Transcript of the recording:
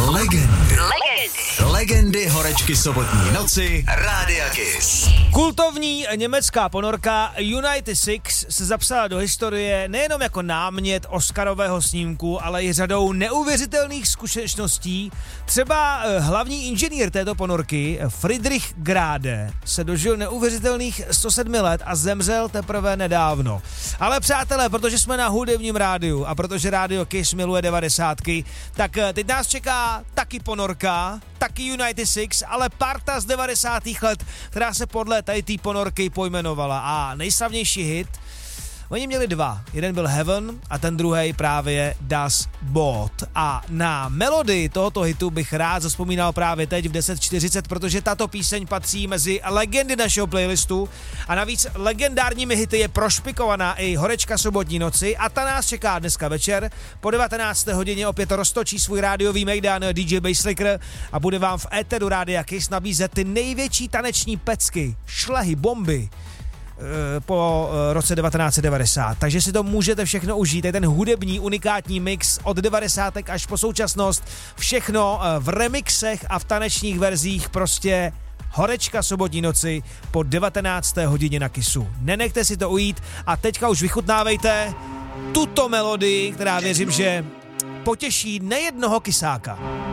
Legendy horečky sobotní noci Rádia Kiss. Kultovní německá ponorka United Six se zapsala do historie nejenom jako námět Oscarového snímku, ale i řadou neuvěřitelných zkušeností. Třeba hlavní inženýr této ponorky, Friedrich Grade, se dožil neuvěřitelných 107 let a zemřel teprve nedávno. Ale přátelé, protože jsme na hudebním rádiu a protože Rádio Kiss miluje 90, tak teď nás čeká taky ponorka, taky United Six, ale parta z 90. let, která se podle tady té ponorky pojmenovala. A nejslavnější hit, oni měli dva. Jeden byl Heaven a ten druhý právě Das Boot. A na melodii tohoto hitu bych rád zavzpomínal právě teď v 10:40, protože tato píseň patří mezi legendy našeho playlistu a navíc legendárními hity je prošpikovaná i Horečka sobotní noci a ta nás čeká dneska večer. Po 19. hodině opět roztočí svůj rádiový mejdan DJ Basslicker a bude vám v éteru Rádia Kiss nabízet ty největší taneční pecky, šlehy, bomby po roce 1990. Takže si to můžete všechno užít. Je ten hudební unikátní mix od 90. až po současnost. Všechno v remixech a v tanečních verzích. Prostě Horečka sobotní noci po 19. hodině na Kissu. Nenechte si to ujít a teďka už vychutnávejte tuto melodii, která věřím, že potěší nejednoho kisáka.